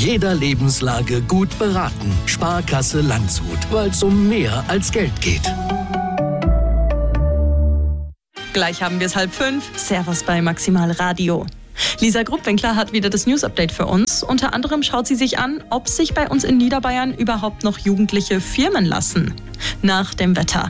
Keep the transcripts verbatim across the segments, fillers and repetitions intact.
jeder Lebenslage gut beraten. Sparkasse Landshut, weil es um mehr als Geld geht. Gleich haben wir es halb fünf. Servus bei Maximal Radio. Lisa Gruppwinkler hat wieder das News-Update für uns. Unter anderem schaut sie sich an, ob sich bei uns in Niederbayern überhaupt noch Jugendliche firmen lassen. Nach dem Wetter.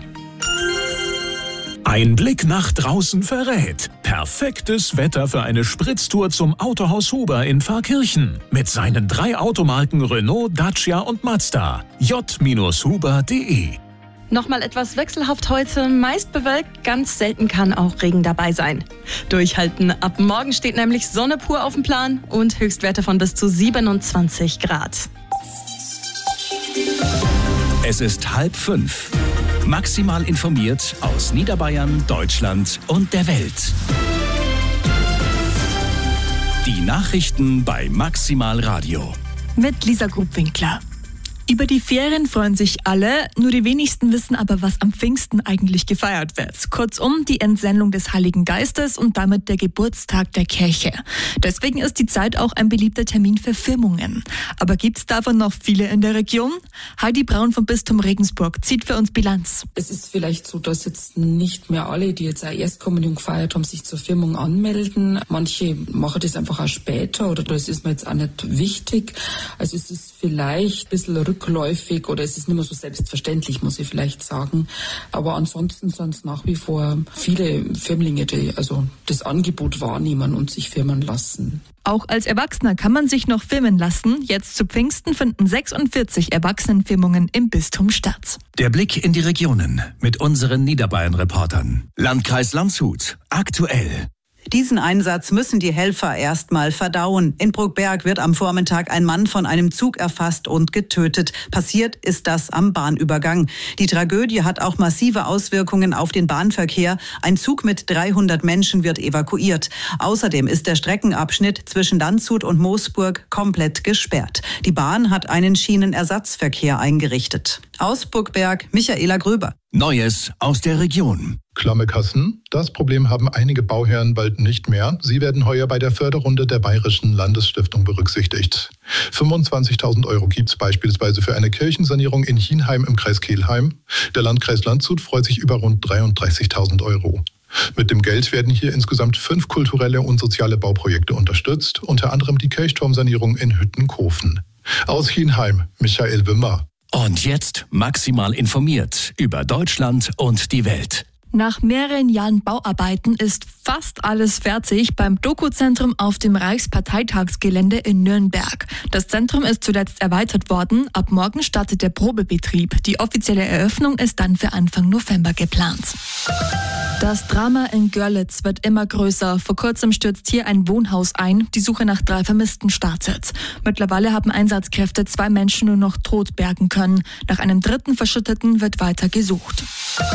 Ein Blick nach draußen verrät. Perfektes Wetter für eine Spritztour zum Autohaus Huber in Pfarrkirchen. Mit seinen drei Automarken Renault, Dacia und Mazda. j Bindestrich huber punkt de. Nochmal etwas wechselhaft heute, meist bewölkt, ganz selten kann auch Regen dabei sein. Durchhalten, ab morgen steht nämlich Sonne pur auf dem Plan und Höchstwerte von bis zu siebenundzwanzig Grad. Es ist halb fünf. Maximal informiert aus Niederbayern, Deutschland und der Welt. Die Nachrichten bei Maximal Radio. Mit Lisa Gruppwinkler. Über die Ferien freuen sich alle, nur die wenigsten wissen aber, was am Pfingsten eigentlich gefeiert wird. Kurzum, die Entsendung des Heiligen Geistes und damit der Geburtstag der Kirche. Deswegen ist die Zeit auch ein beliebter Termin für Firmungen. Aber gibt es davon noch viele in der Region? Heidi Braun vom Bistum Regensburg zieht für uns Bilanz. Es ist vielleicht so, dass jetzt nicht mehr alle, die jetzt auch Erstkommunion gefeiert haben, sich zur Firmung anmelden. Manche machen das einfach auch später oder das ist mir jetzt auch nicht wichtig. Also es ist vielleicht ein bisschen rückläufig oder es ist nicht mehr so selbstverständlich, muss ich vielleicht sagen. Aber ansonsten sind es nach wie vor viele Firmlinge, die also das Angebot wahrnehmen und sich firmen lassen. Auch als Erwachsener kann man sich noch firmen lassen. Jetzt zu Pfingsten finden sechsundvierzig Erwachsenenfirmungen im Bistum statt. Der Blick in die Regionen mit unseren Niederbayern-Reportern. Landkreis Landshut, aktuell. Diesen Einsatz müssen die Helfer erstmal verdauen. In Bruckberg wird am Vormittag ein Mann von einem Zug erfasst und getötet. Passiert ist das am Bahnübergang. Die Tragödie hat auch massive Auswirkungen auf den Bahnverkehr. Ein Zug mit dreihundert Menschen wird evakuiert. Außerdem ist der Streckenabschnitt zwischen Landshut und Moosburg komplett gesperrt. Die Bahn hat einen Schienenersatzverkehr eingerichtet. Aus Bruckberg, Michaela Gröber. Neues aus der Region. Klamme Kassen. Das Problem haben einige Bauherren bald nicht mehr. Sie werden heuer bei der Förderrunde der Bayerischen Landesstiftung berücksichtigt. fünfundzwanzigtausend Euro gibt es beispielsweise für eine Kirchensanierung in Hienheim im Kreis Kelheim. Der Landkreis Landshut freut sich über rund dreiunddreißigtausend Euro. Mit dem Geld werden hier insgesamt fünf kulturelle und soziale Bauprojekte unterstützt, unter anderem die Kirchturmsanierung in Hüttenkofen. Aus Hienheim, Michael Wimmer. Und jetzt maximal informiert über Deutschland und die Welt. Nach mehreren Jahren Bauarbeiten ist fast alles fertig beim Doku-Zentrum auf dem Reichsparteitagsgelände in Nürnberg. Das Zentrum ist zuletzt erweitert worden. Ab morgen startet der Probebetrieb. Die offizielle Eröffnung ist dann für Anfang November geplant. Das Drama in Görlitz wird immer größer. Vor kurzem stürzt hier ein Wohnhaus ein. Die Suche nach drei Vermissten startet. Mittlerweile haben Einsatzkräfte zwei Menschen nur noch tot bergen können. Nach einem dritten Verschütteten wird weiter gesucht.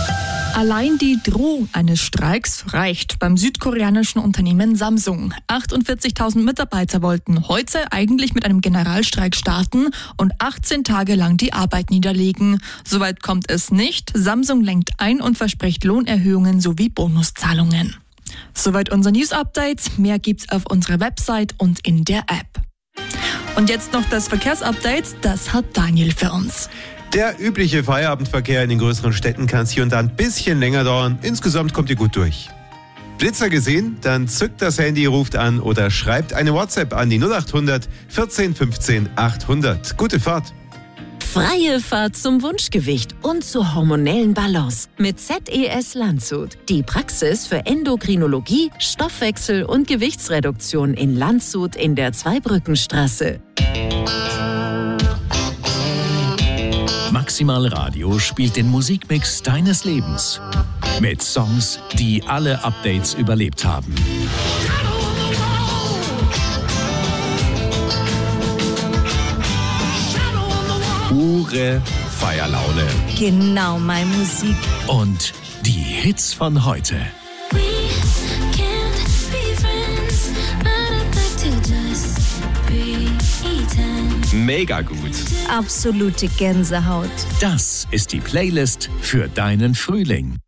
Allein die Drohung eines Streiks reicht beim südkoreanischen Unternehmen Samsung. achtundvierzigtausend Mitarbeiter wollten heute eigentlich mit einem Generalstreik starten und achtzehn Tage lang die Arbeit niederlegen. Soweit kommt es nicht. Samsung lenkt ein und verspricht Lohnerhöhungen sowie Bonuszahlungen. Soweit unser News-Update. Mehr gibt's auf unserer Website und in der App. Und jetzt noch das Verkehrsupdate. Das hat Daniel für uns. Der übliche Feierabendverkehr in den größeren Städten kann es hier und da ein bisschen länger dauern. Insgesamt kommt ihr gut durch. Blitzer gesehen? Dann zückt das Handy, ruft an oder schreibt eine WhatsApp an die null acht hundert vierzehn fünfzehn achthundert. Gute Fahrt! Freie Fahrt zum Wunschgewicht und zur hormonellen Balance mit Z E S Landshut. Die Praxis für Endokrinologie, Stoffwechsel und Gewichtsreduktion in Landshut in der Zweibrückenstraße. Maximal Radio spielt den Musikmix deines Lebens. Mit Songs, die alle Updates überlebt haben. Pure Feierlaune. Genau meine Musik. Und die Hits von heute. Mega gut. Absolute Gänsehaut. Das ist die Playlist für deinen Frühling.